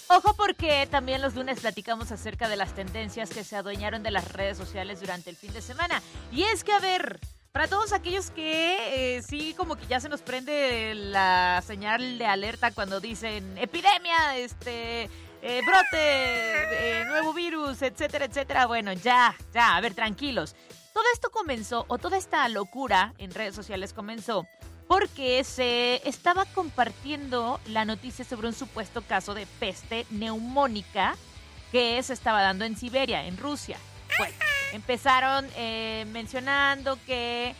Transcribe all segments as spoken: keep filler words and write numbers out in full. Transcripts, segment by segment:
Ojo porque también los lunes platicamos acerca de las tendencias que se adueñaron de las redes sociales durante el fin de semana. Y es que, a ver, para todos aquellos que eh, sí como que ya se nos prende la señal de alerta cuando dicen epidemia, este, eh, brote, eh, nuevo virus, etcétera, etcétera. Bueno, ya, ya, a ver, tranquilos. Todo esto comenzó, o toda esta locura en redes sociales comenzó porque se estaba compartiendo la noticia sobre un supuesto caso de peste neumónica que se estaba dando en Siberia, en Rusia. Bueno, empezaron eh, mencionando que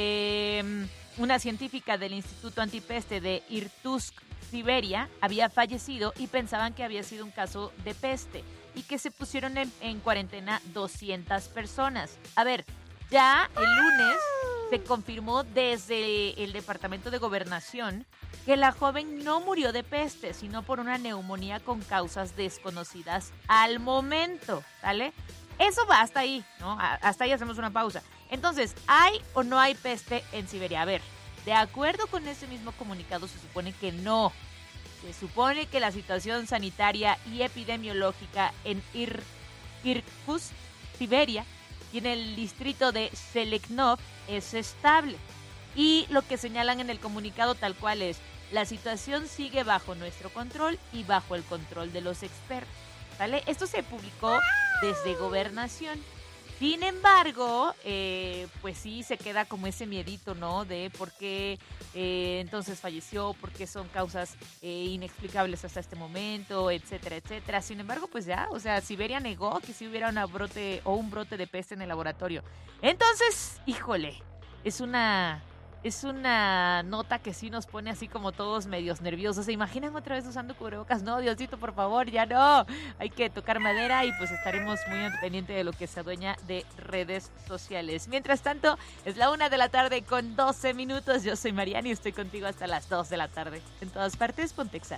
eh, una científica del Instituto Antipeste de Irkutsk, Siberia, había fallecido y pensaban que había sido un caso de peste y que se pusieron en, en cuarentena doscientas personas. A ver, ya el lunes se confirmó desde el Departamento de Gobernación que la joven no murió de peste, sino por una neumonía con causas desconocidas al momento, ¿vale? Eso va hasta ahí, ¿no? Hasta ahí hacemos una pausa. Entonces, ¿hay o no hay peste en Siberia? A ver, de acuerdo con ese mismo comunicado, se supone que no. Se supone que la situación sanitaria y epidemiológica en Ir- Irkutsk, Siberia, y en el distrito de Seleknov es estable. Y lo que señalan en el comunicado tal cual es: la situación sigue bajo nuestro control y bajo el control de los expertos, ¿vale? Esto se publicó desde Gobernación. Sin embargo, eh, pues sí se queda como ese miedito, ¿no? De por qué eh, entonces falleció, por qué son causas eh, inexplicables hasta este momento, etcétera, etcétera. Sin embargo, pues ya, o sea, Siberia negó que sí hubiera una brote o un brote de peste en el laboratorio. Entonces, híjole, es una... Es una nota que sí nos pone así como todos medios nerviosos. ¿Se imaginan otra vez usando cubrebocas? No, Diosito, por favor, ya no. Hay que tocar madera y pues estaremos muy al pendiente de lo que se adueña de redes sociales. Mientras tanto, es la una de la tarde con doce minutos. Yo soy Mariana y estoy contigo hasta las dos de la tarde. En todas partes, ponte Exa.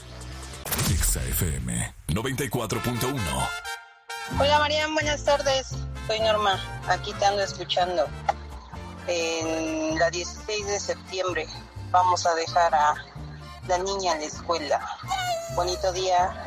Exa F M noventa y cuatro punto uno. Hola Mariana, buenas tardes. Soy Norma, aquí te ando escuchando. En la dieciséis de septiembre vamos a dejar a la niña en la escuela. Bonito día,